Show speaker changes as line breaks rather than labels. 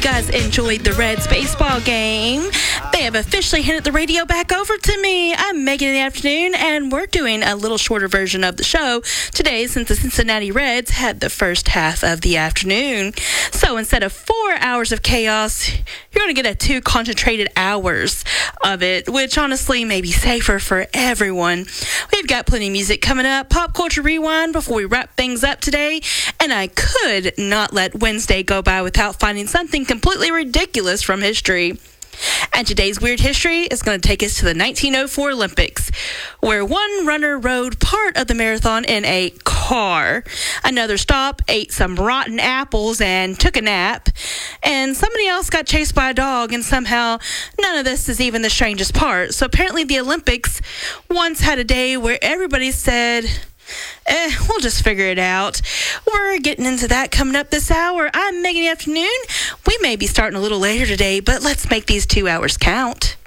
Guys enjoyed the Reds baseball game. They have officially handed the radio back over to me. I'm Megan in the afternoon, and we're doing a little shorter version of the show today since the Cincinnati Reds had the first half of the afternoon. So instead of 4 hours of chaos, you're going to get 2 concentrated hours of it, which honestly may be safer for everyone. We've got plenty of music coming up, Pop Culture Rewind before we wrap things up today, and I could not let Wednesday go by without finding something completely ridiculous from history. And today's Weird History is going to take us to the 1904 Olympics, where one runner rode part of the marathon in a car. Another stopped, ate some rotten apples, and took a nap. And somebody else got chased by a dog, and somehow none of this is even the strangest part. So apparently the Olympics once had a day where everybody said, we'll just figure it out. We're getting into that coming up this hour. I'm Megan in the afternoon. We may be starting a little later today, but let's make these 2 hours count.